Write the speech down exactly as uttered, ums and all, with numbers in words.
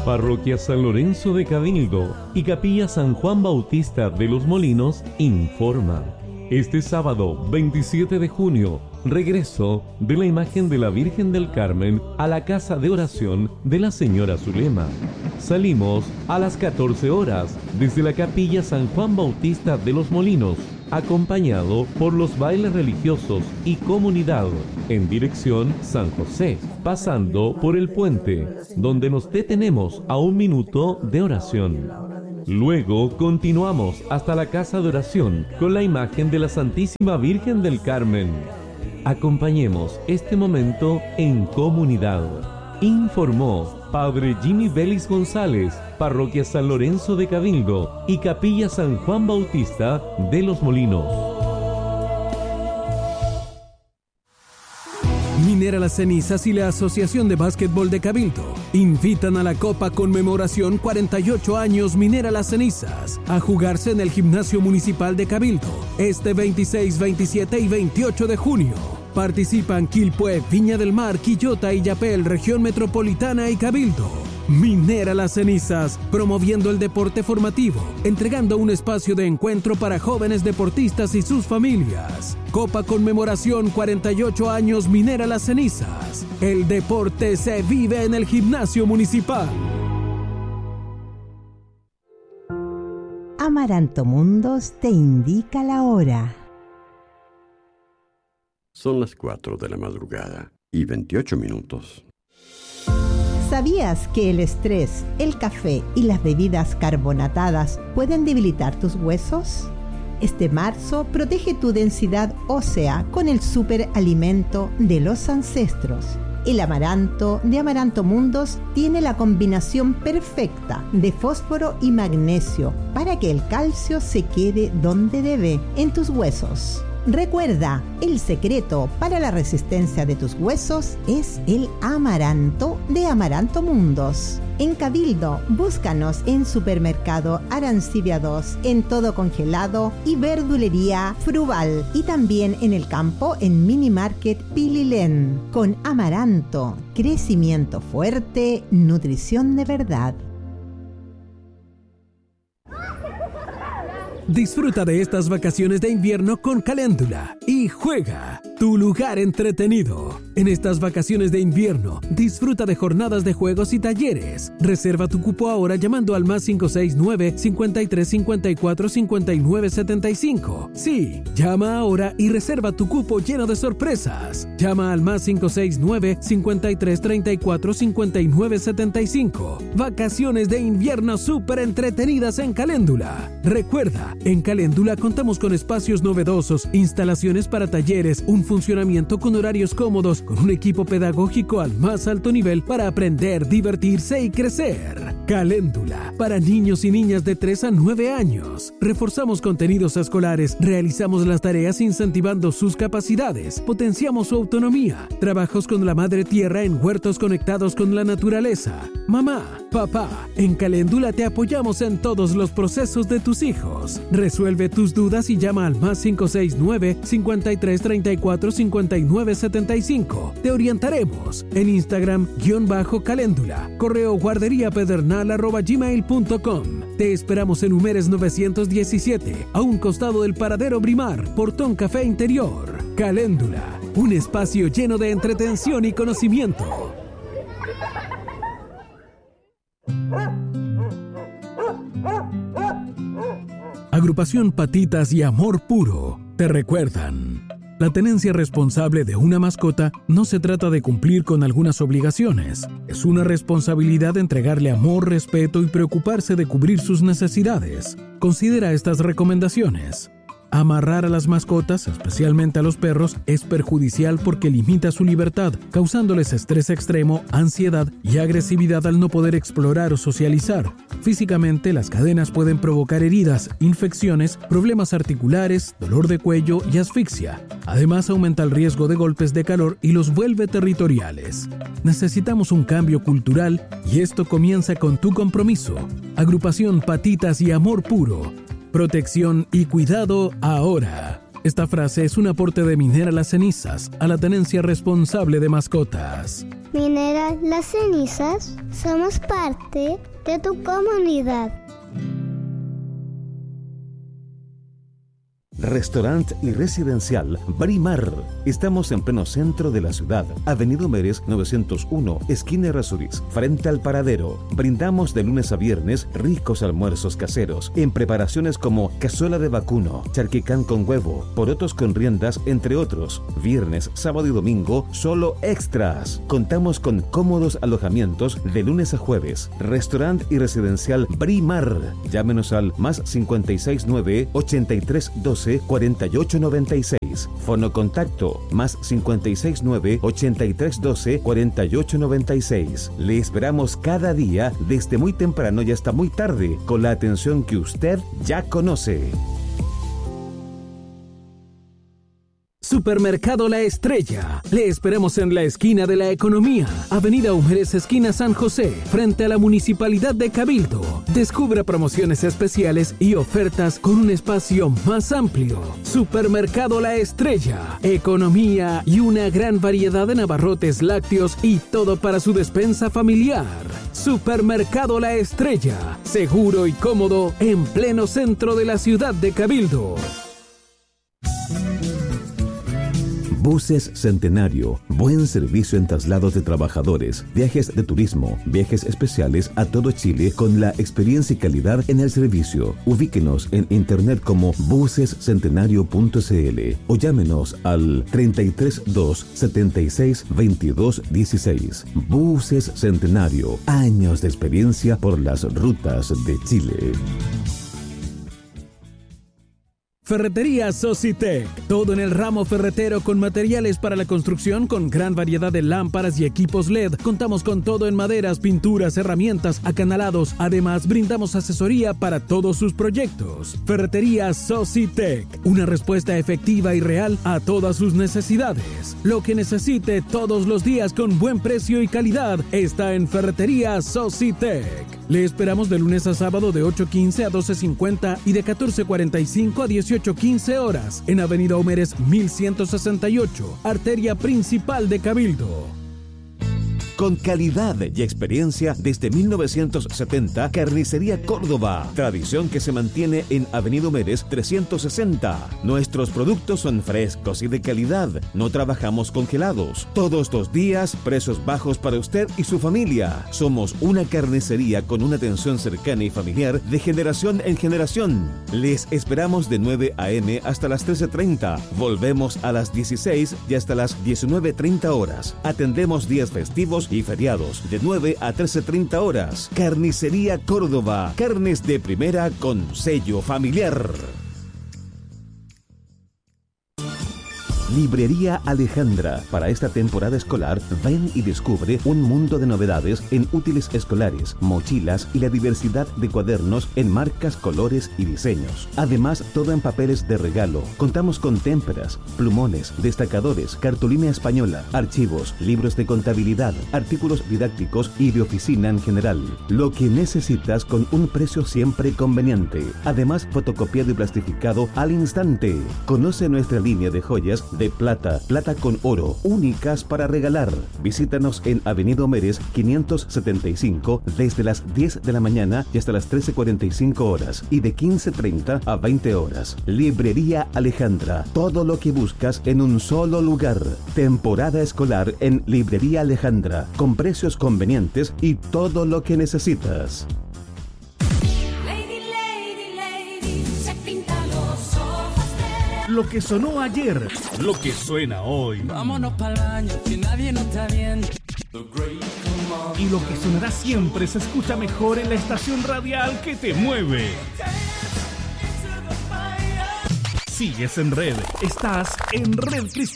Parroquia San Lorenzo de Cabildo y Capilla San Juan Bautista de los Molinos informan. Este sábado veintisiete de junio, regreso de la imagen de la Virgen del Carmen a la casa de oración de la Señora Zulema. Salimos a las catorce horas desde la Capilla San Juan Bautista de los Molinos, acompañado por los bailes religiosos y comunidad, en dirección San José, pasando por el puente, donde nos detenemos a un minuto de oración. Luego continuamos hasta la casa de oración con la imagen de la Santísima Virgen del Carmen. Acompañemos este momento en comunidad. Informó Padre Jimmy Vélez González, Parroquia San Lorenzo de Cabildo y Capilla San Juan Bautista de los Molinos. Minera Las Cenizas y la Asociación de Básquetbol de Cabildo invitan a la Copa Conmemoración cuarenta y ocho años Minera Las Cenizas a jugarse en el Gimnasio Municipal de Cabildo este veintiséis, veintisiete y veintiocho de junio. Participan Quilpué, Viña del Mar, Quillota, Illapel, Región Metropolitana y Cabildo. Minera Las Cenizas, promoviendo el deporte formativo, entregando un espacio de encuentro para jóvenes deportistas y sus familias. Copa Conmemoración cuarenta y ocho años Minera Las Cenizas. El deporte se vive en el Gimnasio Municipal. Amaranto Mundos te indica la hora. Son las cuatro de la madrugada y veintiocho minutos. ¿Sabías que el estrés, el café y las bebidas carbonatadas pueden debilitar tus huesos? Este marzo protege tu densidad ósea con el superalimento de los ancestros. El amaranto de Amaranto Mundos tiene la combinación perfecta de fósforo y magnesio para que el calcio se quede donde debe, en tus huesos. Recuerda, el secreto para la resistencia de tus huesos es el amaranto de Amaranto Mundos. En Cabildo, búscanos en Supermercado Arancibia dos, en Todo Congelado y Verdulería Fruval, y también en el campo en Mini Market Pililén. Con amaranto, crecimiento fuerte, nutrición de verdad. Disfruta de estas vacaciones de invierno con Caléndula y juega, tu lugar entretenido. En estas vacaciones de invierno, disfruta de jornadas de juegos y talleres. Reserva tu cupo ahora llamando al más cinco seis nueve, cincuenta y tres, cincuenta y cuatro, cincuenta y nueve, setenta y cinco. Sí, llama ahora y reserva tu cupo lleno de sorpresas. Llama al más cinco seis nueve, cincuenta y tres, treinta y cuatro, cincuenta y nueve, setenta y cinco. Vacaciones de invierno súper entretenidas en Caléndula. Recuerda, en Caléndula contamos con espacios novedosos, instalaciones para talleres, un funcionamiento con horarios cómodos, con un equipo pedagógico al más alto nivel para aprender, divertirse y crecer. Caléndula, para niños y niñas de tres a nueve años. Reforzamos contenidos escolares, realizamos las tareas incentivando sus capacidades, potenciamos su autonomía, trabajos con la madre tierra en huertos conectados con la naturaleza. Mamá, papá, en Caléndula te apoyamos en todos los procesos de tus hijos. Resuelve tus dudas y llama al más cinco seis nueve, cincuenta y tres, treinta y cuatro, cincuenta y nueve, setenta y cinco. Te orientaremos en Instagram, guión bajo Caléndula, correo guardería pedernal arroba gmail punto com. Te esperamos en Humeres novecientos diecisiete, a un costado del Paradero Brimar, Portón Café Interior. Caléndula, un espacio lleno de entretención y conocimiento. Agrupación Patitas y Amor Puro te recuerdan: la tenencia responsable de una mascota no se trata de cumplir con algunas obligaciones, es una responsabilidad de entregarle amor, respeto y preocuparse de cubrir sus necesidades. Considera estas recomendaciones. Amarrar a las mascotas, especialmente a los perros, es perjudicial porque limita su libertad, causándoles estrés extremo, ansiedad y agresividad al no poder explorar o socializar. Físicamente, las cadenas pueden provocar heridas, infecciones, problemas articulares, dolor de cuello y asfixia. Además, aumenta el riesgo de golpes de calor y los vuelve territoriales. Necesitamos un cambio cultural y esto comienza con tu compromiso. Agrupación Patitas y Amor Puro. Protección y cuidado ahora. Esta frase es un aporte de Minera Las Cenizas a la tenencia responsable de mascotas. Minera tira las cenizas. Somos parte de tu comunidad. Restaurante y residencial Brimar. Estamos en pleno centro de la ciudad, Avenida Mérez novecientos uno, esquina Errázuriz, frente al paradero. Brindamos de lunes a viernes ricos almuerzos caseros, en preparaciones como cazuela de vacuno, charquicán con huevo, porotos con riendas, entre otros. Viernes, sábado y domingo, solo extras. Contamos con cómodos alojamientos de lunes a jueves. Restaurante y residencial Brimar. Llámenos al más cincuenta y seis nueve, ochenta y tres doce, cuarenta y ocho noventa y seis. Fono contacto más cincuenta y seis nueve, ochenta y tres doce, cuarenta y ocho noventa y seis. Le esperamos cada día desde muy temprano y hasta muy tarde con la atención que usted ya conoce. Supermercado La Estrella. Le esperamos en la esquina de la Economía, Avenida Humérez, esquina San José, frente a la Municipalidad de Cabildo. Descubra promociones especiales y ofertas con un espacio más amplio. Supermercado La Estrella. Economía y una gran variedad de abarrotes lácteos y todo para su despensa familiar. Supermercado La Estrella. Seguro y cómodo en pleno centro de la ciudad de Cabildo. Buses Centenario, buen servicio en traslados de trabajadores, viajes de turismo, viajes especiales a todo Chile con la experiencia y calidad en el servicio. Ubíquenos en internet como buses centenario punto c l o llámenos al treinta y tres dos, setenta y seis, veintidós dieciséis. Buses Centenario, años de experiencia por las rutas de Chile. Ferretería Socitec. Todo en el ramo ferretero con materiales para la construcción con gran variedad de lámparas y equipos L E D. Contamos con todo en maderas, pinturas, herramientas, acanalados. Además, brindamos asesoría para todos sus proyectos. Ferretería Socitec. Una respuesta efectiva y real a todas sus necesidades. Lo que necesite todos los días con buen precio y calidad está en Ferretería Socitec. Le esperamos de lunes a sábado de ocho quince a doce cincuenta y de catorce cuarenta y cinco a dieciocho quince horas en Avenida Homérez mil ciento sesenta y ocho, arteria principal de Cabildo. Con calidad y experiencia desde mil novecientos setenta, Carnicería Córdoba. Tradición que se mantiene en Avenida Mérez trescientos sesenta. Nuestros productos son frescos y de calidad. No trabajamos congelados. Todos los días, precios bajos para usted y su familia. Somos una carnicería con una atención cercana y familiar de generación en generación. Les esperamos de nueve a eme hasta las trece treinta. Volvemos a las dieciséis y hasta las diecinueve treinta horas. Atendemos días festivos y feriados de nueve a trece treinta horas. Carnicería Córdoba. Carnes de primera con sello familiar. Librería Alejandra. Para esta temporada escolar, ven y descubre un mundo de novedades en útiles escolares, mochilas y la diversidad de cuadernos en marcas, colores y diseños. Además, todo en papeles de regalo. Contamos con témperas, plumones, destacadores, cartulina española, archivos, libros de contabilidad, artículos didácticos y de oficina en general. Lo que necesitas con un precio siempre conveniente. Además, fotocopiado y plastificado al instante. Conoce nuestra línea de joyas de plata, plata con oro, únicas para regalar. Visítanos en Avenida Homérez quinientos setenta y cinco desde las diez de la mañana y hasta las trece cuarenta y cinco horas y de quince treinta a veinte horas. Librería Alejandra. Todo lo que buscas en un solo lugar. Temporada escolar en Librería Alejandra, con precios convenientes y todo lo que necesitas. Lo que sonó ayer, lo que suena hoy. Vámonos pa'l baño, que nadie nos está viendo. Y lo que sonará siempre se escucha mejor en la estación radial que te mueve. Sigues en Red, estás en Red Cristal.